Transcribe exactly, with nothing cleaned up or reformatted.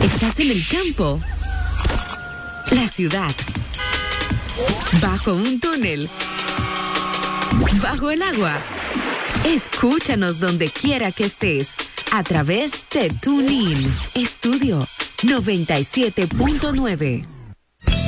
¿Estás en el campo? La ciudad. Bajo un túnel. Bajo el agua. Escúchanos donde quiera que estés a través de TuneIn. Estudio noventa y siete punto nueve.